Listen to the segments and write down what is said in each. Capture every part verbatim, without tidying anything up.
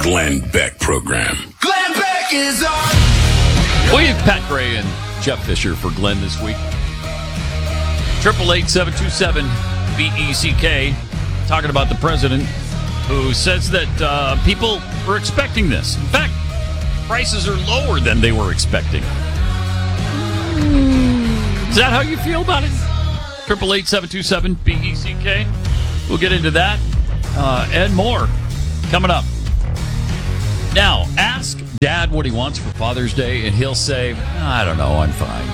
Glenn Beck Program. Glenn Beck is on. We have Pat Gray and Jeff Fisher for Glenn this week. Triple eight seven two seven B E C K, talking about the president who says that uh, people were expecting this. In fact, prices are lower than they were expecting. Is that how you feel about it? Triple eight seven two seven B E C K. We'll get into that uh, and more coming up. Now, ask Dad what he wants for Father's Day, and he'll say, I don't know, I'm fine.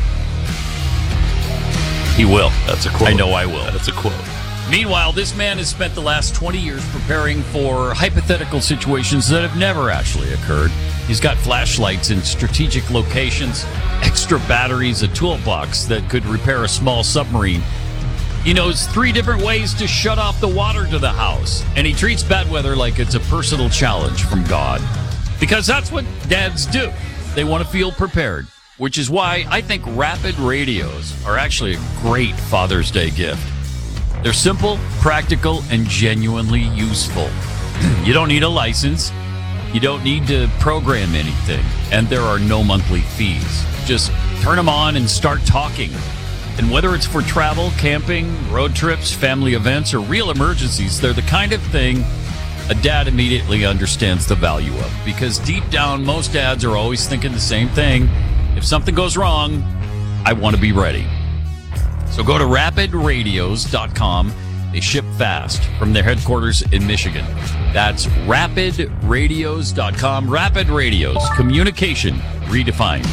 He will. That's a quote. I know I will. That's a quote. Meanwhile, this man has spent the last twenty years preparing for hypothetical situations that have never actually occurred. He's got flashlights in strategic locations, extra batteries, a toolbox that could repair a small submarine. He knows three different ways to shut off the water to the house, and he treats bad weather like it's a personal challenge from God. Because that's what dads do. They want to feel prepared, which is why I think Rapid Radios are actually a great Father's Day gift. They're simple, practical, and genuinely useful. You don't need a license. You don't need to program anything. And there are no monthly fees. Just turn them on and start talking. And whether it's for travel, camping, road trips, family events, or real emergencies, they're the kind of thing a dad immediately understands the value of. Because deep down, most dads are always thinking the same thing. If something goes wrong, I want to be ready. So go to rapid radios dot com. They ship fast from their headquarters in Michigan. That's rapid radios dot com. Rapid Radios. Communication redefined.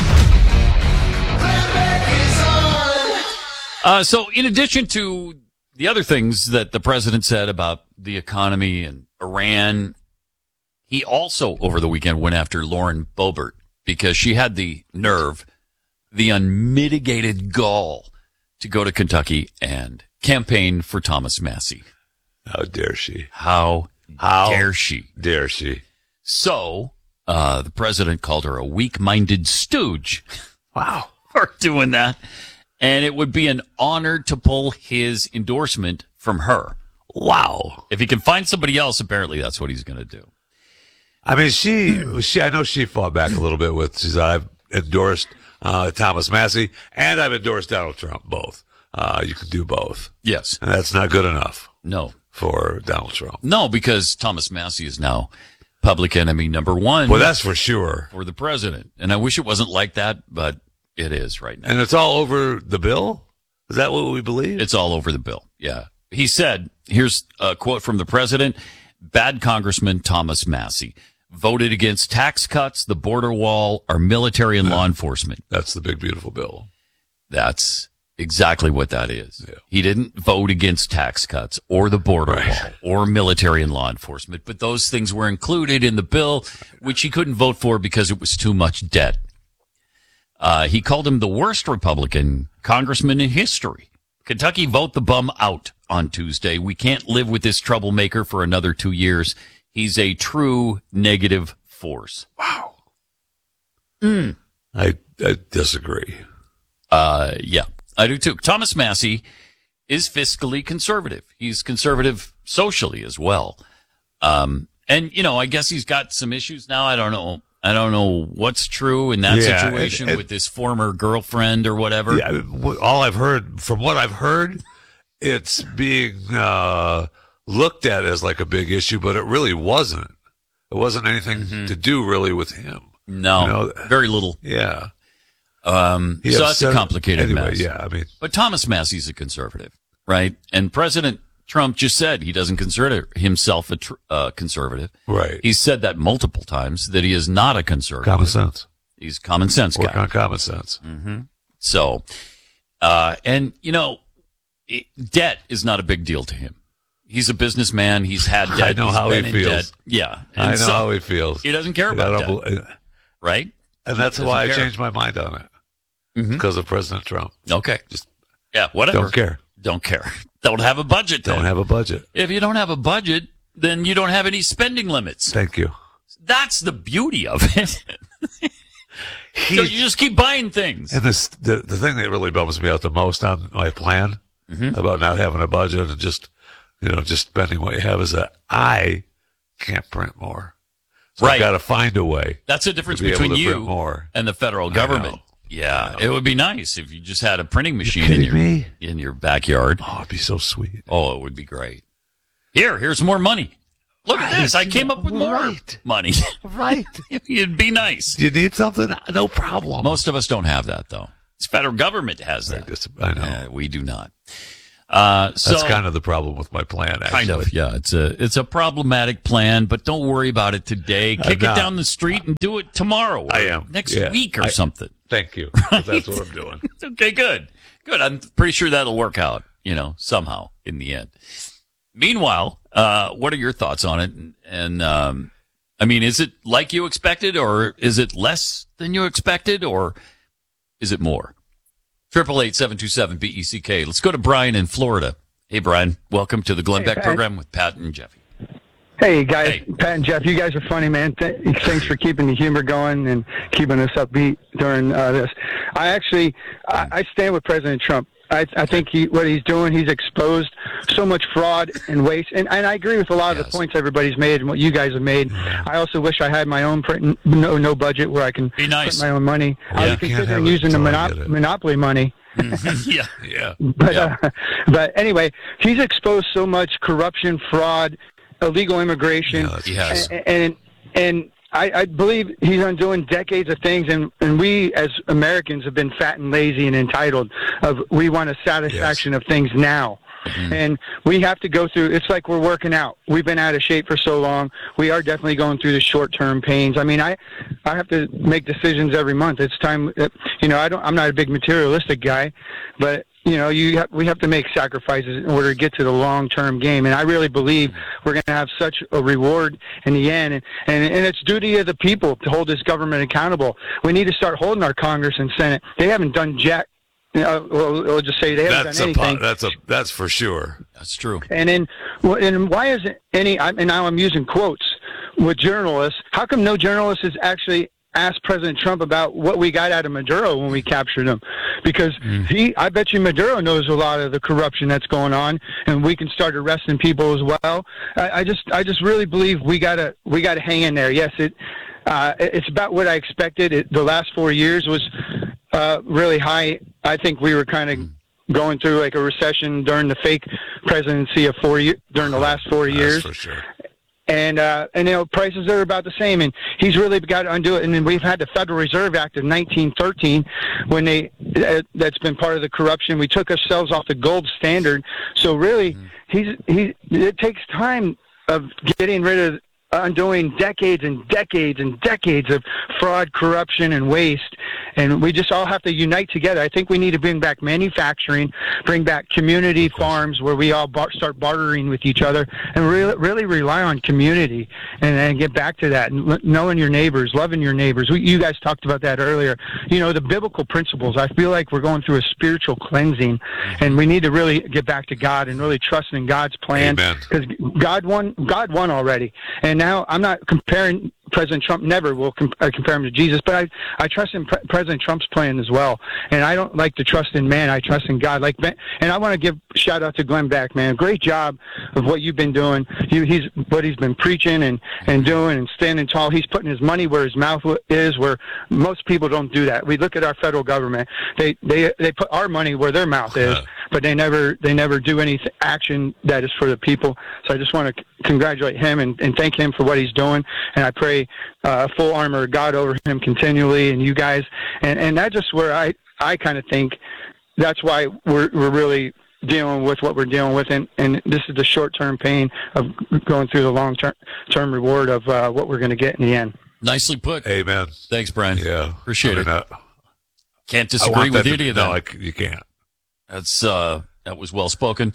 Uh, so in addition to the other things that the president said about the economy and Iran, he also over the weekend went after Lauren Boebert because she had the nerve, the unmitigated gall to go to Kentucky and campaign for Thomas Massie. How dare she? How, How dare she? Dare she? So, uh, the president called her a weak-minded stooge. Wow. For doing that. And it would be an honor to pull his endorsement from her. Wow. If he can find somebody else, apparently that's what he's going to do. I mean, she, she, I know she fought back a little bit with, she said, I've endorsed uh, Thomas Massie and I've endorsed Donald Trump, both. Uh, you can do both. Yes. And that's not good enough. No. For Donald Trump. No, because Thomas Massie is now public enemy number one. Well, that's for sure. For the president. And I wish it wasn't like that, but it is right now. And it's all over the bill? Is that what we believe? It's all over the bill, yeah. He said, here's a quote from the president, bad Congressman Thomas Massie voted against tax cuts, the border wall, our military and yeah. law enforcement. That's the big, beautiful bill. That's exactly what that is. Yeah. He didn't vote against tax cuts or the border right. wall or military and law enforcement, but those things were included in the bill, which he couldn't vote for because it was too much debt. Uh, he called him the worst Republican congressman in history. Kentucky, vote the bum out on Tuesday. We can't live with this troublemaker for another two years. He's a true negative force. Wow. Mm. I, I disagree. Uh, yeah, I do too. Thomas Massie is fiscally conservative. He's conservative socially as well. Um, and, you know, I guess he's got some issues now. I don't know. I don't know what's true in that yeah, situation it, it, with his former girlfriend or whatever. Yeah, all I've heard, from what I've heard, it's being uh, looked at as like a big issue, but it really wasn't. It wasn't anything mm-hmm. to do really with him. No, you know? Very little. Yeah. Um, so that's a complicated anyway, mess. Yeah, I mean, but Thomas Massie's a conservative, right? And President Trump just said he doesn't consider himself a tr- uh, conservative. Right. He's said that multiple times, that he is not a conservative. Common sense. He's a common sense Work guy. on common sense. Mm-hmm. So, uh, and, you know, it, debt is not a big deal to him. He's a businessman. He's had debt. I know He's how he been in feels. debt. Yeah. And I know so how he feels. He doesn't care about that. Believe, right? And that's why I changed my mind on it. Mm-hmm. Because of President Trump. Okay. Just yeah, whatever. Don't care. Don't care. Don't have a budget then. Don't have a budget. If you don't have a budget, then you don't have any spending limits. Thank you. That's the beauty of it. So you just keep buying things. And this, the, the thing that really bums me out the most on my plan mm-hmm. about not having a budget and just, you know, just spending what you have is that I can't print more. So Right. I've got to find a way. That's the difference to be between able to you print more. and the federal I government. know. Yeah, I know. it would be nice if you just had a printing machine in kidding your me? in your backyard. Oh, it'd be so sweet. Oh, it would be great. Here, here's more money. Look at this. I came up with more Right. money. Right. It'd be nice. You need something? No problem. Most of us don't have that, though. It's federal government has I, that. guess- I know. Uh, we do not. Uh, so That's kind of the problem with my plan, actually. kind of, yeah. It's a it's a problematic plan, but don't worry about it today. Kick it not. down the street and do it tomorrow. Or I am. next Yeah. week or I- something. Thank you. 'Cause That's what I'm doing. Okay, good. Good. I'm pretty sure that'll work out, you know, somehow in the end. Meanwhile, uh, what are your thoughts on it? And, and um, I mean, is it like you expected, or is it less than you expected, or is it more? Triple eight seven two seven B E C K. Let's go to Brian in Florida. Hey, Brian. Welcome to the Glenn Hey, Beck Pat. program with Pat and Jeffy. Hey guys, Hey. Pat and Jeff, you guys are funny, man. Th- Thanks for keeping the humor going and keeping us upbeat during uh, this. I actually, I, I stand with President Trump. I, I think he, what he's doing, he's exposed so much fraud and waste. And, and I agree with a lot of Yes. the points everybody's made and what you guys have made. I also wish I had my own print, no no budget where I can Be nice. print my own money. Yeah. I was Can't considering have it using the until I monop- get it. monopoly money. yeah. Yeah. But Yeah. uh, but anyway, he's exposed so much corruption, fraud, illegal immigration, Yeah, that's- He has. and and, and I, I believe he's undoing decades of things, and, and we as Americans have been fat and lazy and entitled. Of we want a satisfaction of things now. And we have to go through, it's like we're working out. We've been out of shape for so long. We are definitely going through the short-term pains. I mean, I, I have to make decisions every month. It's time, that, you know, I don't, I'm not a big materialistic guy, but, you know, you have, we have to make sacrifices in order to get to the long-term game. And I really believe we're going to have such a reward in the end. And, and, and it's duty of the people to hold this government accountable. We need to start holding our Congress and Senate. They haven't done jack. You know, we'll, we'll just say they haven't That's done a po- anything. that's a that's for sure. That's true. And then, well, and why isn't any? I- And now I'm using quotes with journalists. How come no journalist has actually asked President Trump about what we got out of Maduro when we captured him? Because he, I bet you, Maduro knows a lot of the corruption that's going on, and we can start arresting people as well. I, I just, I just really believe we gotta, we gotta hang in there. Yes, it, uh, it's about what I expected. It, the last four years was uh, really high. I think we were kind of going through like a recession during the fake presidency of four years during the last four That's years, for sure. and uh, and you know prices are about the same, and he's really got to undo it. And then we've had the Federal Reserve Act of nineteen thirteen, when they uh, that's been part of the corruption. We took ourselves off the gold standard. So really, he's he. It takes time of getting rid of. Undoing decades and decades and decades of fraud, corruption, and waste. And we just all have to unite together. I think we need to bring back manufacturing, bring back community farms where we all bar- start bartering with each other, and really, really rely on community and, and get back to that. And l- knowing your neighbors, loving your neighbors. We, you guys talked about that earlier. You know, the biblical principles. I feel like we're going through a spiritual cleansing, and we need to really get back to God and really trust in God's plan. Amen. Because God won, God won already. And now I'm not comparing President Trump. Never will com- uh, compare him to Jesus, but I, I trust in Pre- President Trump's plan as well. And I don't like to trust in man. I trust in God. Like, Ben- and I want to give shout out to Glenn Beck, man. Great job of what you've been doing. You, he's what he's been preaching and, and doing and standing tall. He's putting his money where his mouth is, where most people don't do that. We look at our federal government. They they they put our money where their mouth is, but they never they never do any th- action that is for the people. So I just want to c- congratulate him and, and thank him for what he's doing. And I pray uh, full armor of God over him continually, and you guys. And and that's just where I I kind of think that's why we're we're really dealing with what we're dealing with, and, and this is the short-term pain of going through the long-term term reward of uh, what we're going to get in the end. Nicely put. Amen. Thanks, Brian. Yeah. Appreciate I mean, it. uh, Can't I disagree want with that any to, of that. no, I c you can't. That's uh, that was well spoken.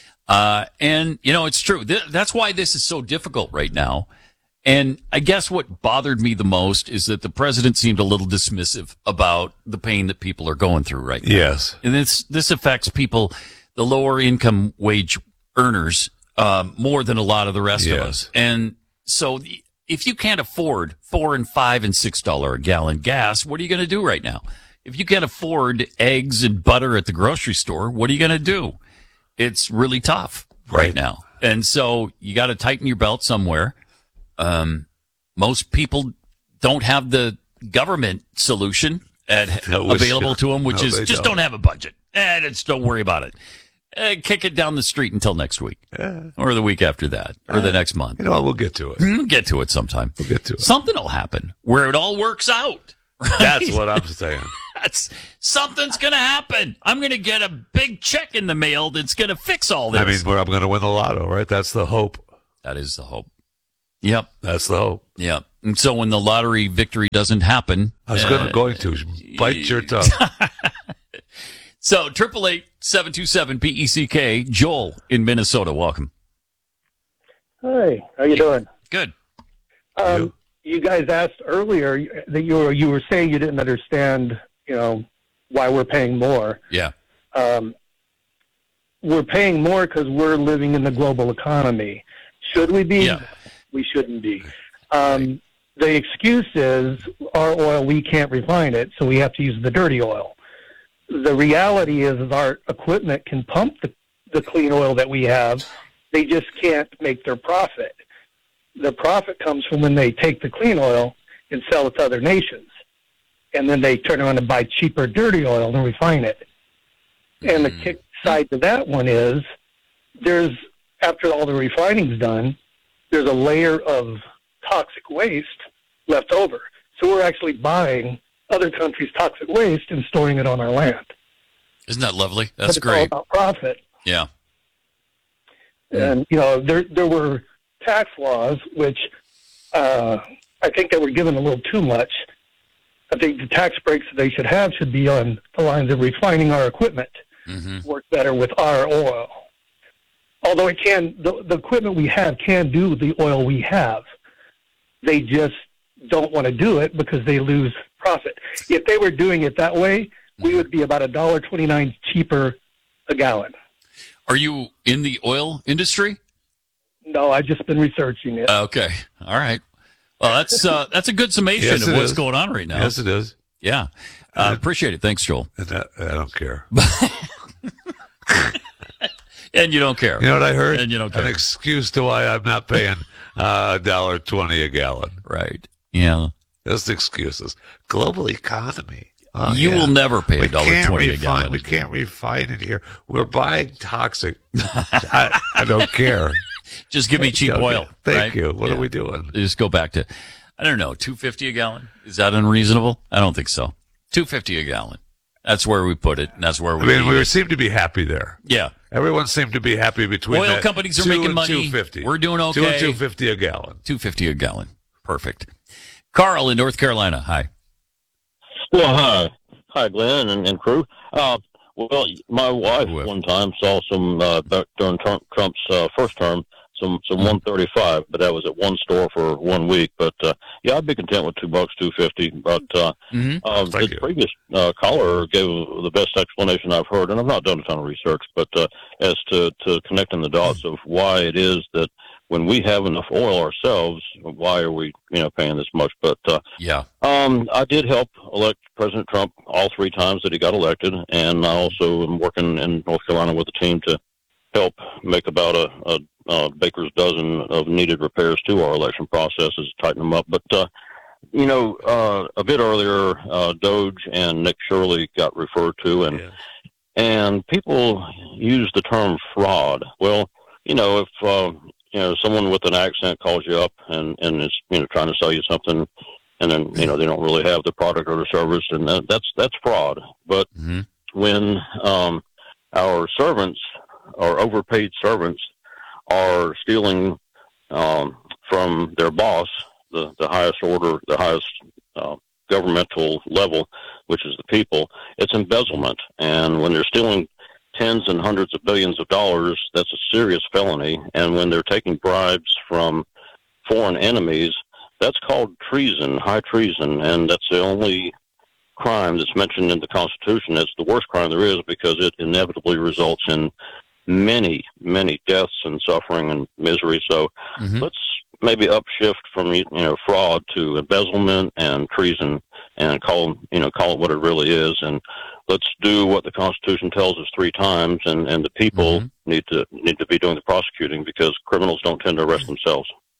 Uh, and you know, it's true. Th- that's why this is so difficult right now. And I guess what bothered me the most is that the president seemed a little dismissive about the pain that people are going through right now. Yes. And this this affects people, the lower income wage earners, um, more than a lot of the rest of Yes. us. And so the- if you can't afford four and five and six dollar a gallon gas, what are you going to do right now? If you can't afford eggs and butter at the grocery store, what are you going to do? It's really tough right, Right. now. And so you got to tighten your belt somewhere. Um, most people don't have the government solution at, No, we available should. to them, which No, is they just don't. don't have a budget. And it's don't worry about it. Uh, kick it down the street until next week Yeah. or the week after that or the next month. You know what? We'll get to it. We'll get to it sometime. We'll get to it. Something will happen where it all works out. Right? That's what I'm saying. That's something's going to happen. I'm going to get a big check in the mail that's going to fix all this. I mean, where I'm going to win the lotto, right? That's the hope. That is the hope. Yep. That's the hope. Yep. And so when the lottery victory doesn't happen, I was uh, gonna, going to bite your tongue. So triple eight seven two seven P E C K. Joel in Minnesota. Welcome. Hi, how you doing? Good. Um, you guys asked earlier that you were you were saying you didn't understand, you know, why we're paying more. Yeah. Um, we're paying more because we're living in the global economy. Should we be? Yeah. We shouldn't be. Um, the excuse is our oil, we can't refine it, so we have to use the dirty oil. The reality is, is our equipment can pump the, the clean oil that we have. They just can't make their profit. The profit comes from when they take the clean oil and sell it to other nations. And then they turn around and buy cheaper dirty oil and refine it. And the kick side to that one is there's, after all the refining's done, there's a layer of toxic waste left over. So we're actually buying other countries' toxic waste and storing it on our land. Isn't that lovely? That's but it's great. all about profit. Yeah. And, you know, there there were tax laws, which uh, I think they were given a little too much. I think the tax breaks that they should have should be on the lines of refining our equipment, Mm-hmm. work better with our oil. Although it can, the, the equipment we have can do the oil we have. They just don't want to do it because they lose profit. If they were doing it that way, we would be about a dollar twenty-nine cheaper a gallon. Are you in the oil industry? No, I've just been researching it. Okay. All right. Well, that's uh, that's a good summation Yes, of it what's is. going on right now. Yes, it is. Yeah. Uh, appreciate it. Thanks, Joel. And that, I don't care. And you don't care. You know what I heard? And you don't care. An excuse to why I'm not paying a dollar twenty a gallon. Right. Yeah. Just excuses. Global economy. Oh, you yeah. will never pay We a dollar can't twenty a refine- gallon. We can't refine it here. We're buying toxic. I, I don't care. Just give me cheap Okay. oil. Thank right? you. What Yeah. are we doing? Just go back to, I don't know, two fifty a gallon. Is that unreasonable? I don't think so. Two fifty a gallon. That's where we put it. And that's where we. I mean, leave we it. seem to be happy there. Yeah. Everyone seemed to be happy between Oil that companies are two making and money. two fifty. We're doing Two and okay. two fifty a gallon. Two fifty a gallon. Perfect. Carl in North Carolina. Hi. Well, hi. Hi, Glenn and, and crew. Uh, well, my wife Well. one time saw some, uh, back during Trump, Trump's uh, first term, some, some one thirty-five, but that was at one store for one week. But, uh, yeah, I'd be content with two bucks, two fifty. But uh, Mm-hmm. uh, Thank the you. previous uh, caller gave the best explanation I've heard, and I've not done a ton of research, but uh, as to, to connecting the dots of why it is that when we have enough oil ourselves, why are we, you know, paying this much? But uh, Yeah. um, I did help elect President Trump all three times that he got elected, and I also am working in North Carolina with a team to help make about a, a, a baker's dozen of needed repairs to our election processes, tighten them up. But, uh, you know, uh, a bit earlier, uh, Doge and Nick Shirley got referred to, and Yeah. and people use the term fraud. Well, you know, if uh, you know someone with an accent calls you up and and is you know trying to sell you something, and then you know they don't really have the product or the service, and that, that's that's fraud. But Mm-hmm. when um, our servants, our overpaid servants, are stealing um, from their boss, the the highest order, the highest uh, governmental level, which is the people, it's embezzlement. And when they're stealing tens and hundreds of billions of dollars, that's a serious felony. And when they're taking bribes from foreign enemies, that's called treason, high treason, and that's the only crime that's mentioned in the Constitution. It's the worst crime there is because it inevitably results in many, many deaths and suffering and misery. So Mhm. let's maybe upshift from you know fraud to embezzlement and treason, and call you know call it what it really is. And let's do what the Constitution tells us three times. And, and the people Mhm. need to need to be doing the prosecuting because criminals don't tend to arrest themselves.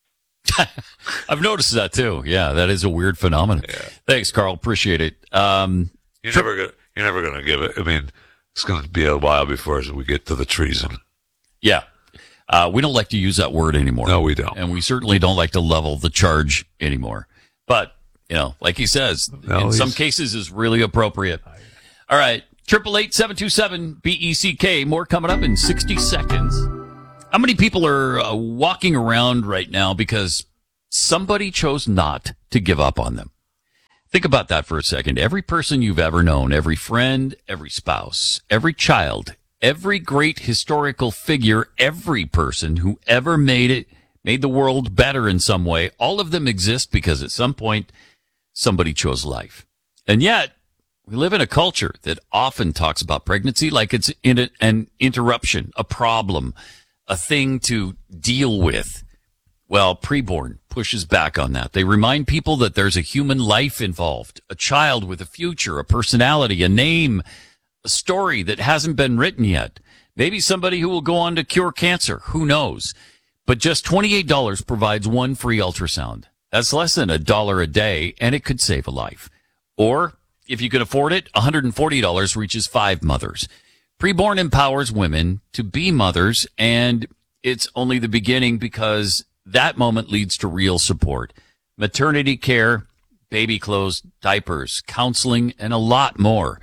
I've noticed that too. Yeah, that is a weird phenomenon. Yeah. Thanks, Carl. Appreciate it. Um, You're never gonna, you're never going to give it. I mean, it's going to be a while before we get to the treason. yeah. Uh, we don't like to use that word anymore. No, we don't. And we certainly don't like to level the charge anymore. But, you know, like he says, No, in some he's- cases is really appropriate. All right. Triple eight seven two seven B E C K. More coming up in sixty seconds. How many people are uh, walking around right now because somebody chose not to give up on them? Think about that for a second. Every person you've ever known, every friend, every spouse, every child, every great historical figure, every person who ever made it, made the world better in some way, all of them exist because at some point somebody chose life. And yet, we live in a culture that often talks about pregnancy like it's in a, an interruption, a problem, a thing to deal with. Well, Preborn pushes back on that. They remind people that there's a human life involved, a child with a future, a personality, a name, a story that hasn't been written yet. Maybe somebody who will go on to cure cancer. Who knows? But just twenty-eight dollars provides one free ultrasound. That's less than a dollar a day, and it could save a life. Or, if you can afford it, one hundred forty dollars reaches five mothers. Preborn empowers women to be mothers, and it's only the beginning because that moment leads to real support. Maternity care, baby clothes, diapers, counseling, and a lot more.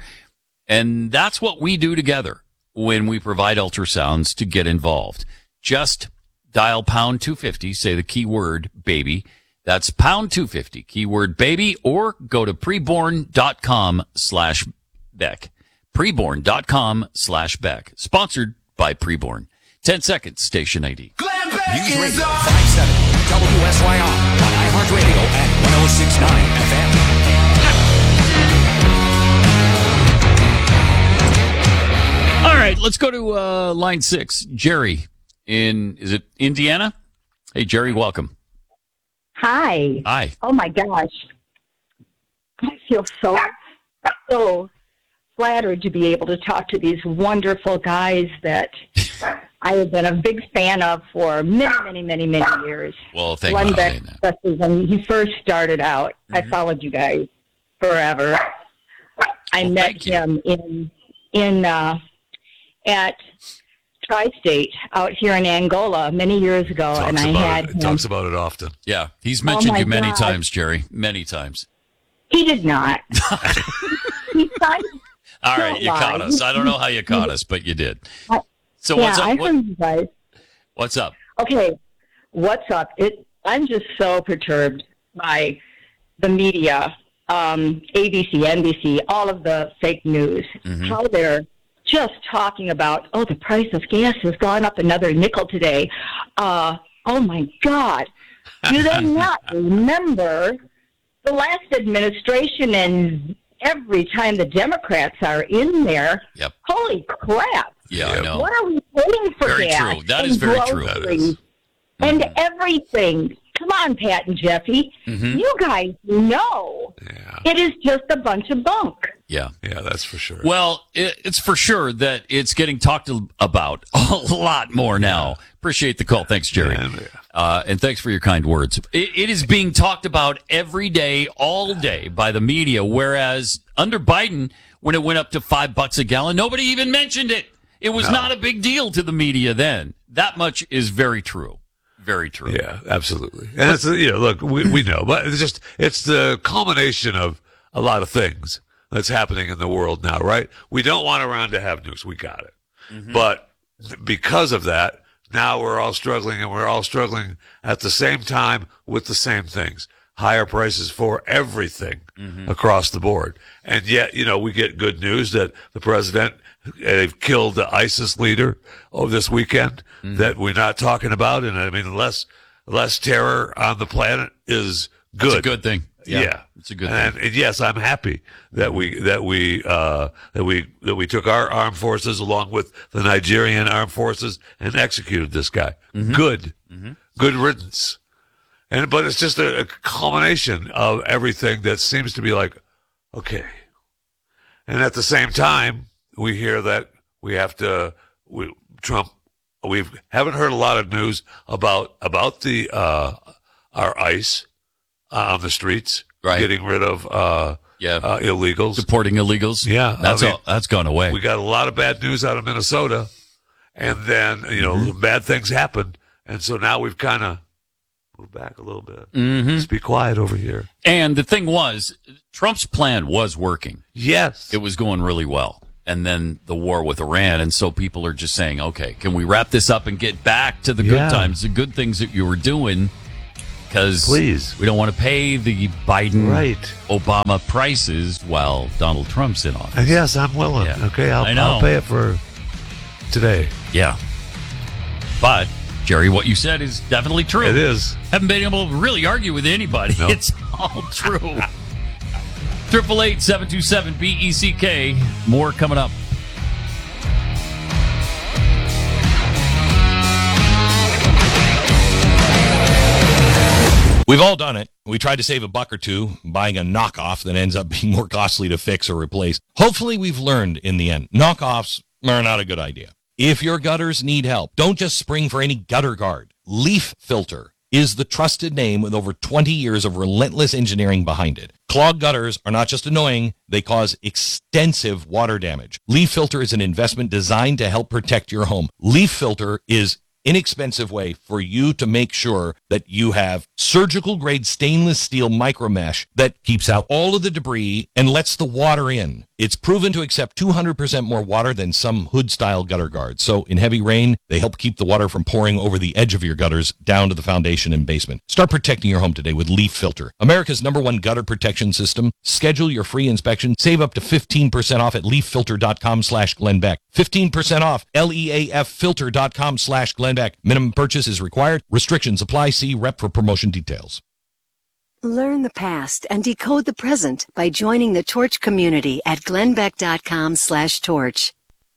And that's what we do together when we provide ultrasounds to get involved. Just dial pound two fifty, say the keyword baby. That's pound two fifty, keyword baby, or go to preborn.com slash Beck. Preborn.com slash Beck. Sponsored by Preborn. ten seconds, station I D. Glenn Beck News is Radio on. five seventy W S Y R on iHeartRadio and one oh six point nine F M. All right, let's go to uh, line six. Jerry in, is it Indiana? Hey, Jerry, welcome. Hi. Hi. Oh my gosh. I feel so, so flattered to be able to talk to these wonderful guys that I have been a big fan of for many, many, many, many years. Well, thank you Glenn for Beck, saying that. especially when he first started out. I followed you guys forever. I Well, met thank you. him in, in, uh, at Tri-State out here in Angola many years ago, Talks and I about had it. him. Talks about it often. Yeah, he's mentioned my you many God. times, Jerry. Many times. He did not. he signed, All right, Don't you caught lie. us. I don't know how you caught us, but you did. I- So yeah, what's I up? What, heard you guys. what's up? Okay, what's up? It. I'm just so perturbed by the media, um, A B C, N B C, all of the fake news. Mm-hmm. How they're just talking about, oh, the price of gas has gone up another nickel today. Uh, oh my God! Do they not remember the last administration and every time the Democrats are in there? Yep. Holy crap! Yeah, I Yep. know. What are we paying for Very gas? true. That and is very true. groceries That is. And Mm-hmm. everything. Come on, Pat and Jeffy. Mhm. You guys know Yeah. it is just a bunch of bunk. Yeah. Yeah, that's for sure. Well, it, it's for sure that it's getting talked about a lot more now. Appreciate the call. Thanks, Jerry. And, yeah. Uh, and thanks for your kind words. It, it is being talked about every day, all day by the media, whereas under Biden, when it went up to five bucks a gallon, nobody even mentioned it. It was No. not a big deal to the media then. That much is very true. Very true. Yeah, absolutely. And it's, you know, look, we, we know, but it's just, it's the culmination of a lot of things that's happening in the world now, right? We don't want Iran to have nukes. We got it. But because of that, now we're all struggling, and we're all struggling at the same time with the same things. Higher prices for everything across the board. And yet, you know, we get good news that the president, they've killed the ISIS leader over this weekend that we're not talking about. And I mean, less, less terror on the planet is good. It's a good thing. Yeah. It's a good and, thing. and yes, I'm happy that we, that we, uh, that we, that we took our armed forces along with the Nigerian armed forces and executed this guy. Mm-hmm. Good. Good riddance. And, but it's just a, a culmination of everything that seems to be like, okay. And at the same time, we hear that we have to, we, Trump, we haven't heard a lot of news about, about the, uh, our ICE uh, on the streets, Right. getting rid of uh, Yeah. uh, illegals. Deporting illegals. Yeah, That's I mean, all, that's gone away. We got a lot of bad news out of Minnesota, and then, you know, Mm-hmm. bad things happened. And so now we've kind of moved back a little bit. Mm-hmm. Just be quiet over here. And the thing was, Trump's plan was working. Yes. It was going really well. And then the war with Iran. And so people are just saying, okay, can we wrap this up and get back to the Yeah. good times, the good things that you were doing? Because Please. we don't want to pay the Biden, Right. Obama prices while Donald Trump's in office. And yes, I'm willing. Yeah. Okay, I'll, I know. I'll pay it for today. Yeah. But, Jerry, what you said is definitely true. It is. Haven't been able to really argue with anybody. No. It's all true. Triple eight seven two seven B E C K. More coming up. We've all done it. We tried to save a buck or two buying a knockoff that ends up being more costly to fix or replace. Hopefully we've learned in the end. Knockoffs are not a good idea. If your gutters need help, don't just spring for any gutter guard. Leaf Filter is the trusted name with over twenty years of relentless engineering behind it. Clogged gutters are not just annoying, they cause extensive water damage. Leaf Filter is an investment designed to help protect your home. Leaf Filter is inexpensive way for you to make sure that you have surgical grade stainless steel micro mesh that keeps out all of the debris and lets the water in. It's proven to accept two hundred percent more water than some hood style gutter guards. So in heavy rain, they help keep the water from pouring over the edge of your gutters down to the foundation and basement. Start protecting your home today with Leaf Filter, America's number one gutter protection system. Schedule your free inspection. Save up to fifteen percent off at leaffilter.com slash Glenn Beck. fifteen percent off, L E A F filter.com slash Glenn Beck. Minimum purchase is required. Restrictions apply. See rep for promotion details. Learn the past and decode the present by joining the Torch community at glennbeck.com slash torch.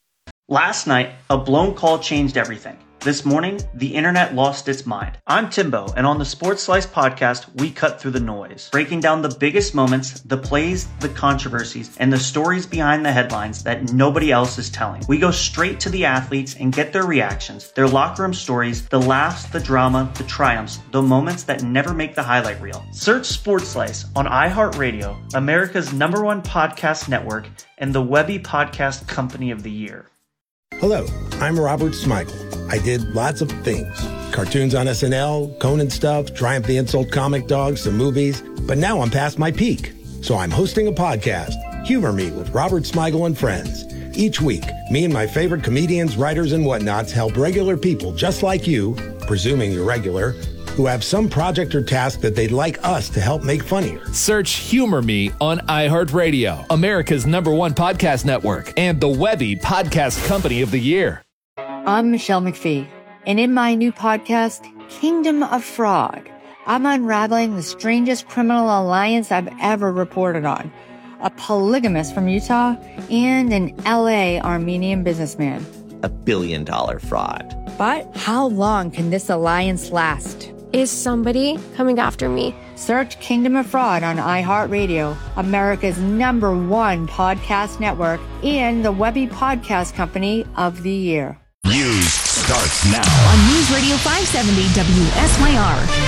Last night, a blown call changed everything. This morning, the internet lost its mind. I'm Timbo, and on the Sports Slice podcast, we cut through the noise, breaking down the biggest moments, the plays, the controversies, and the stories behind the headlines that nobody else is telling. We go straight to the athletes and get their reactions, their locker room stories, the laughs, the drama, the triumphs, the moments that never make the highlight reel. Search Sports Slice on iHeartRadio, America's number one podcast network, and the Webby Podcast Company of the Year. Hello, I'm Robert Smigel. I did lots of things. Cartoons on S N L, Conan stuff, Triumph the Insult comic dogs, some movies. But now I'm past my peak. So I'm hosting a podcast, Humor Me with Robert Smigel and Friends. Each week, me and my favorite comedians, writers, and whatnots help regular people just like you, presuming you're regular, who have some project or task that they'd like us to help make funnier. Search Humor Me on iHeartRadio, America's number one podcast network, and the Webby Podcast Company of the Year. I'm Michelle McPhee, and in my new podcast, Kingdom of Fraud, I'm unraveling the strangest criminal alliance I've ever reported on. A polygamist from Utah and an L A Armenian businessman. A billion dollar fraud. But how long can this alliance last? Is somebody coming after me? Search Kingdom of Fraud on iHeartRadio, America's number one podcast network, and the Webby Podcast Company of the Year. News starts now on News Radio five seventy W S Y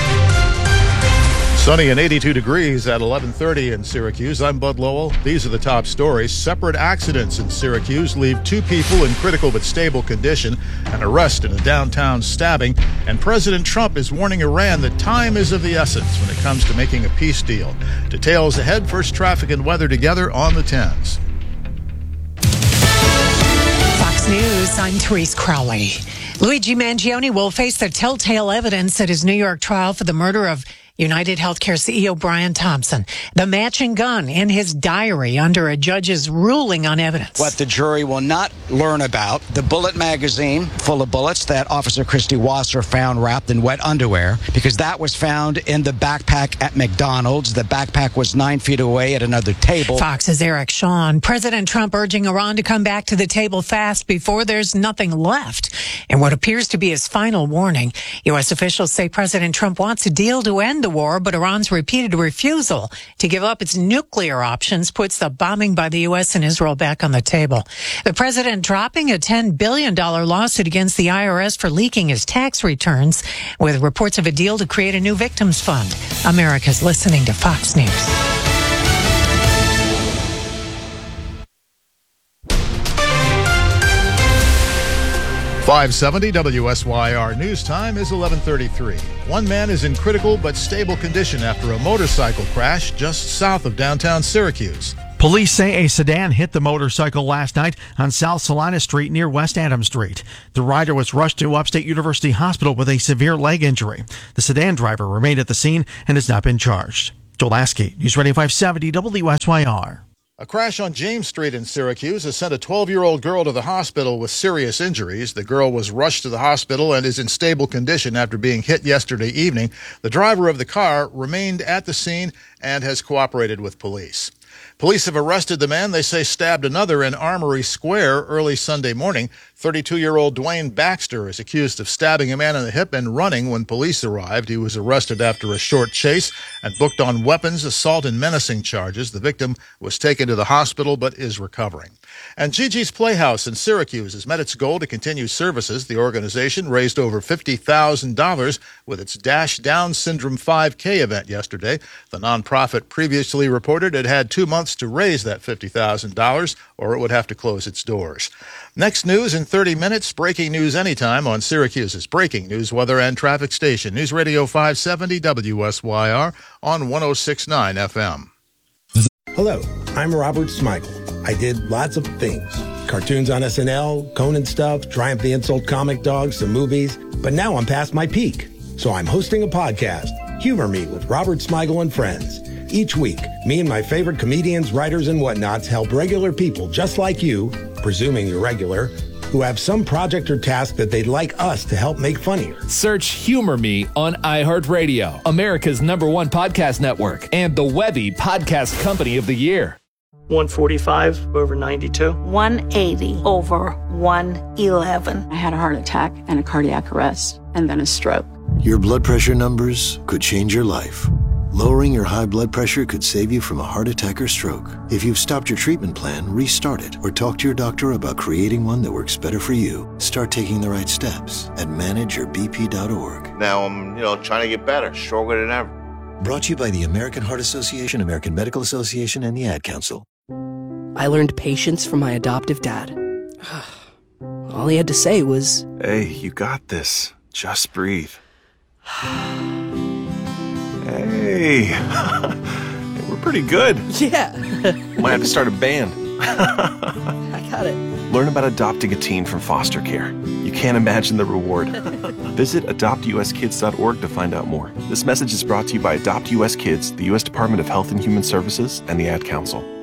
R. Sunny and eighty-two degrees at eleven thirty in Syracuse. I'm Bud Lowell. These are the top stories. Separate accidents in Syracuse leave two people in critical but stable condition. An arrest in a downtown stabbing. And President Trump is warning Iran that time is of the essence when it comes to making a peace deal. Details ahead. First, traffic and weather together on the tens. Fox News, I'm Therese Crowley. Luigi Mangione will face the telltale evidence at his New York trial for the murder of United Healthcare C E O Brian Thompson. The matching gun in his diary under a judge's ruling on evidence. What the jury will not learn about, the bullet magazine full of bullets that Officer Christy Wasser found wrapped in wet underwear, because that was found in the backpack at McDonald's. The backpack was nine feet away at another table. Fox's Eric Shawn. President Trump urging Iran to come back to the table fast before there's nothing left. And what appears to be his final warning, U S officials say President Trump wants a deal to end the the war, but Iran's repeated refusal to give up its nuclear options puts the bombing by the U S and Israel back on the table. The president dropping a ten billion dollars lawsuit against the I R S for leaking his tax returns, with reports of a deal to create a new victims fund. America's listening to Fox News. five seventy W S Y R news time is eleven thirty-three. One man is in critical but stable condition after a motorcycle crash just south of downtown Syracuse. Police say a sedan hit the motorcycle last night on South Salina Street near West Adams Street. The rider was rushed to Upstate University Hospital with a severe leg injury. The sedan driver remained at the scene and has not been charged. Joel Askey, News Radio five seventy W S Y R. A crash on James Street in Syracuse has sent a twelve-year-old girl to the hospital with serious injuries. The girl was rushed to the hospital and is in stable condition after being hit yesterday evening. The driver of the car remained at the scene and has cooperated with police. Police have arrested the man they say stabbed another in Armory Square early Sunday morning. thirty-two-year-old Dwayne Baxter is accused of stabbing a man in the hip and running when police arrived. He was arrested after a short chase and booked on weapons, assault, and menacing charges. The victim was taken to the hospital but is recovering. And Gigi's Playhouse in Syracuse has met its goal to continue services. The organization raised over fifty thousand dollars with its Dash Down Syndrome five K event yesterday. The nonprofit previously reported it had two months to raise that fifty thousand dollars or it would have to close its doors. Next news in thirty minutes, breaking news anytime on Syracuse's breaking news, weather, and traffic station. News Radio five seventy W S Y R on one oh six point nine F M. Hello, I'm Robert Smigel. I did lots of things. Cartoons on S N L, Conan stuff, Triumph the Insult comic dogs, some movies. But now I'm past my peak. So I'm hosting a podcast, Humor Me with Robert Smigel and Friends. Each week, me and my favorite comedians, writers, and whatnots help regular people just like you, presuming you're regular, who have some project or task that they'd like us to help make funnier. Search Humor Me on iHeartRadio, America's number one podcast network, and the Webby Podcast Company of the Year. one forty-five over ninety-two. one eighty over one eleven. I had a heart attack and a cardiac arrest and then a stroke. Your blood pressure numbers could change your life. Lowering your high blood pressure could save you from a heart attack or stroke. If you've stopped your treatment plan, restart it or talk to your doctor about creating one that works better for you. Start taking the right steps at manage your b p dot org. Now I'm, you know, trying to get better, stronger than ever. Brought to you by the American Heart Association, American Medical Association, and the Ad Council. I learned patience from my adoptive dad. All he had to say was, "Hey, you got this. Just breathe." Hey, we're pretty good. Yeah. Might have to start a band. I got it. Learn about adopting a teen from foster care. You can't imagine the reward. Visit adopt u s kids dot org to find out more. This message is brought to you by Adopt U S Kids, the U S Department of Health and Human Services, and the Ad Council.